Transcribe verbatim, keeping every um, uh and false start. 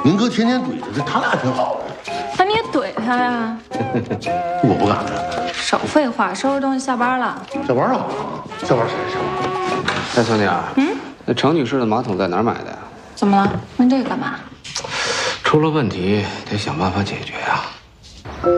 您哥天天怼他，这他俩挺好的。 那你也怼他呀？ 我不敢的。 少废话，收拾东西下班了。 下班了？下班谁下班？ 哎，孙女儿， 嗯， 那程女士的马桶在哪儿买的呀？ 怎么了？问这个干嘛？ 出了问题得想办法解决呀。